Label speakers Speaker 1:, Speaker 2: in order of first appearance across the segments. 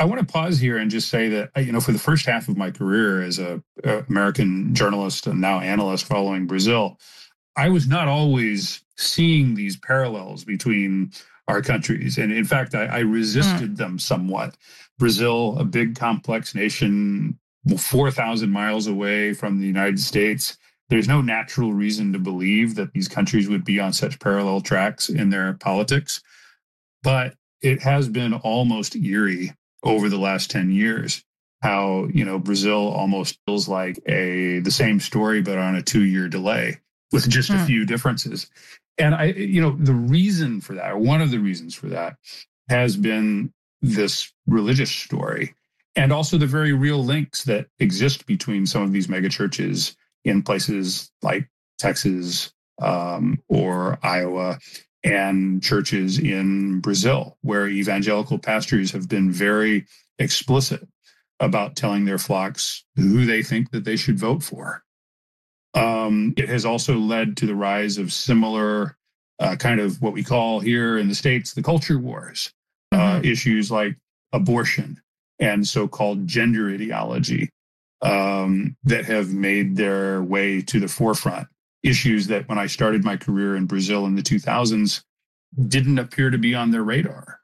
Speaker 1: I want to pause here and just say that, for the first half of my career as a American journalist and now analyst following Brazil, I was not always seeing these parallels between our countries. And in fact, I resisted them somewhat. Brazil, a big, complex nation, 4,000 miles away from the United States. There's no natural reason to believe that these countries would be on such parallel tracks in their politics. But it has been almost eerie over the last 10 years how, Brazil almost feels like the same story, but on a 2-year delay with just a few differences. And the reason for that, or one of the reasons for that, has been this religious story, and also the very real links that exist between some of these megachurches in places like Texas or Iowa, and churches in Brazil, where evangelical pastors have been very explicit about telling their flocks who they think that they should vote for. It has also led to the rise of similar kind of what we call here in the States, the culture wars, issues like abortion and so-called gender ideology that have made their way to the forefront. Issues that when I started my career in Brazil in the 2000s didn't appear to be on their radar.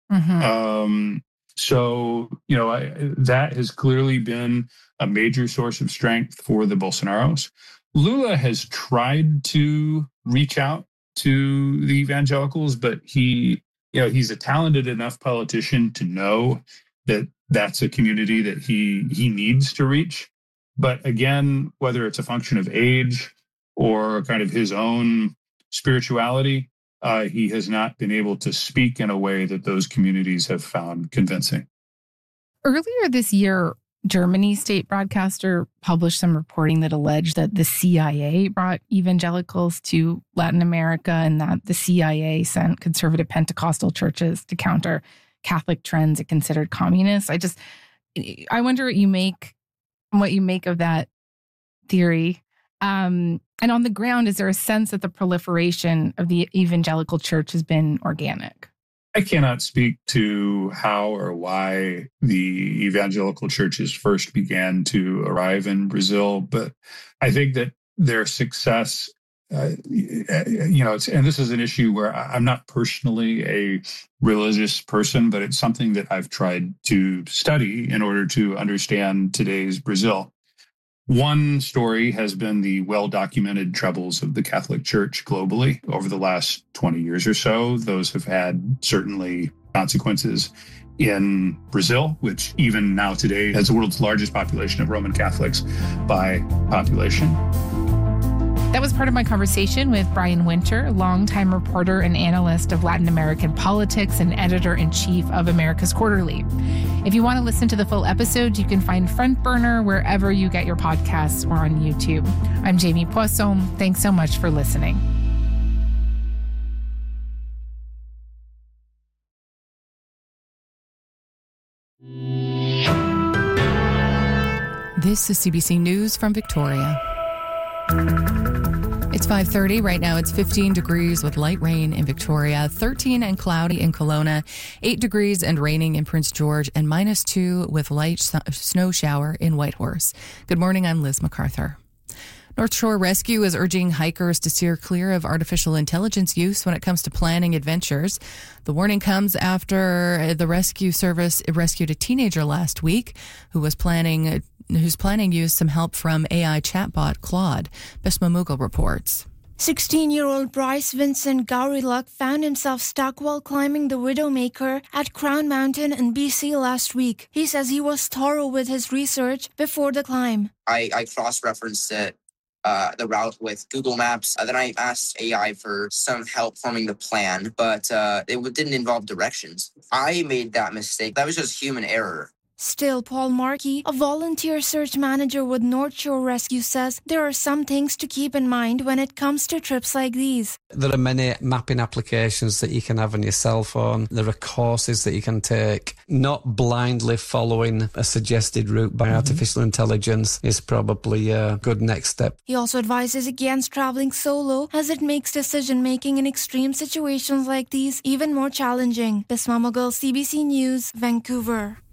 Speaker 1: So, that has clearly been a major source of strength for the Bolsonaros. Lula has tried to reach out to the evangelicals, but he's a talented enough politician to know that that's a community that he needs to reach. But again, whether it's a function of age or kind of his own spirituality, he has not been able to speak in a way that those communities have found convincing.
Speaker 2: Earlier this year, Germany's state broadcaster published some reporting that alleged that the CIA brought evangelicals to Latin America and that the CIA sent conservative Pentecostal churches to counter Catholic trends it considered communist. I wonder what you make of that theory. And on the ground, is there a sense that the proliferation of the evangelical church has been organic?
Speaker 1: I cannot speak to how or why the evangelical churches first began to arrive in Brazil, but I think that their success, and this is an issue where I'm not personally a religious person, but it's something that I've tried to study in order to understand today's Brazil. One story has been the well-documented troubles of the Catholic Church globally over the last 20 years or so. Those have had certainly consequences in Brazil, which even now today has the world's largest population of Roman Catholics by population.
Speaker 2: That was part of my conversation with Brian Winter, longtime reporter and analyst of Latin American politics and editor-in-chief of America's Quarterly. If you want to listen to the full episode, you can find Front Burner wherever you get your podcasts or on YouTube. I'm Jamie Poisson. Thanks so much for listening.
Speaker 3: This is CBC News from Victoria. It's 5:30. Right now it's 15 degrees with light rain in Victoria, 13 and cloudy in Kelowna, 8 degrees and raining in Prince George, and -2 with light snow shower in Whitehorse. Good morning, I'm Liz MacArthur. North Shore Rescue is urging hikers to steer clear of artificial intelligence use when it comes to planning adventures. The warning comes after the rescue service rescued a teenager last week whose planning used some help from AI chatbot Claude. Bisma Mughal reports.
Speaker 4: 16-year-old Bryce Vincent Gowrie-Luck found himself stuck while climbing the Widowmaker at Crown Mountain in BC last week. He says he was thorough with his research before the climb.
Speaker 5: I cross-referenced it, the route with Google Maps. Then I asked AI for some help forming the plan, but it didn't involve directions. I made that mistake. That was just human error.
Speaker 4: Still, Paul Markey, a volunteer search manager with North Shore Rescue, says there are some things to keep in mind when it comes to trips like these.
Speaker 6: There are many mapping applications that you can have on your cell phone. There are courses that you can take. Not blindly following a suggested route by artificial intelligence is probably a good next step.
Speaker 4: He also advises against traveling solo, as it makes decision-making in extreme situations like these even more challenging. Bisma Mughal, CBC News, Vancouver.